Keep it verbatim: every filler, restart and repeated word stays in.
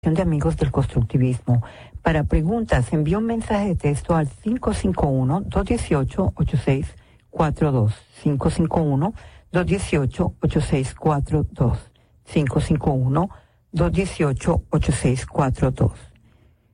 de Amigos del Constructivismo. Para preguntas, envía un mensaje de texto al cinco cinco uno, dos uno ocho, ocho seis cuatro dos. cinco cinco uno, dos uno ocho, ocho seis cuatro dos. cinco cinco uno, dos uno ocho, ocho seis cuatro dos.